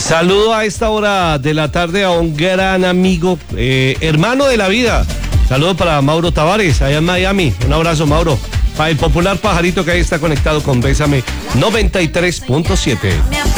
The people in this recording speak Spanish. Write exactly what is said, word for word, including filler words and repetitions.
Saludo a esta hora de la tarde a un gran amigo, eh, hermano de la vida. Saludo para Mauro Tavares, allá en Miami. Un abrazo, Mauro. Para el popular pajarito que ahí está conectado con Bésame noventa y tres punto siete.